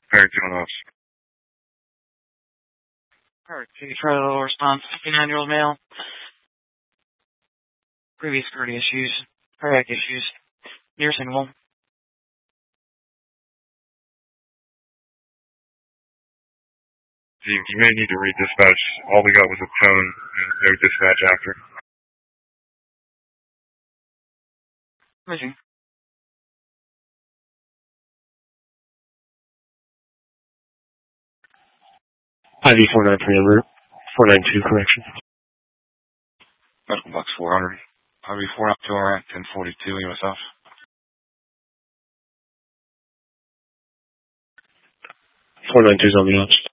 Very two on us. Alright, Pro response, 59-year-old male. Previous cardiac issues. Near single. You may need to redispatch. All we got was a phone and no dispatch after. Missing. IV 493 en route. 492 correction. Medical box 400. IV 492 at 1042 USF. 492's on the ops.